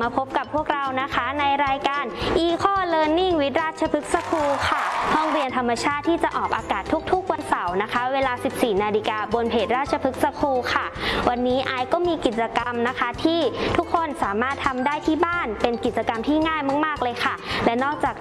มาพบกับพวกเรานะคะในรายการ Eco Learning with ราชพฤกษ์สคูลค่ะห้องเรียนธรรมชาติที่จะออกอากาศทุกๆวันเสาร์นะคะเวลา 14 นาฬิกาบนเพจราชพฤกษ์สคูลค่ะวันนี้ไอซ์ก็มีกิจกรรมนะคะที่ทุกคนสามารถทำได้ที่บ้านเป็นกิจกรรมที่ง่ายมากๆเลยค่ะและนอกจาก